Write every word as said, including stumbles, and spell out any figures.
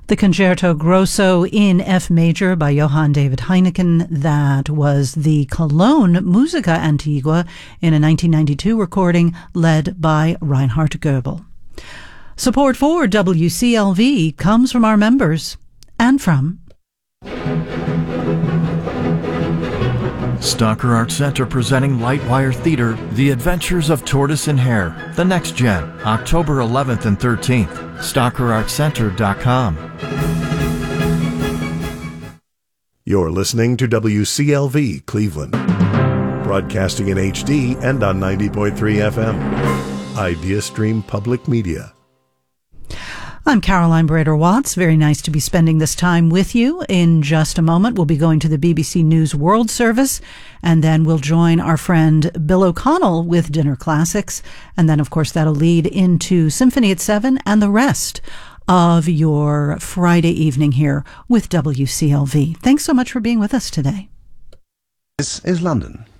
The Concerto Grosso in F major by Johann David Heineken. That was the Cologne Musica Antigua in a nineteen ninety-two recording led by Reinhard Goebel. Support for W C L V comes from our members and from Stalker Art Center presenting Lightwire Theater, The Adventures of Tortoise and Hare, The Next Gen, October eleventh and thirteenth. stalker art center dot com. You're listening to W C L V Cleveland, broadcasting in H D and on ninety point three F M. IdeaStream Public Media. I'm Caroline Brader-Watts. Very nice to be spending this time with you. In just a moment, we'll be going to the B B C News World Service, and then we'll join our friend Bill O'Connell with Dinner Classics. And then, of course, that'll lead into Symphony at seven and the rest of your Friday evening here with W C L V. Thanks so much for being with us today. This is London.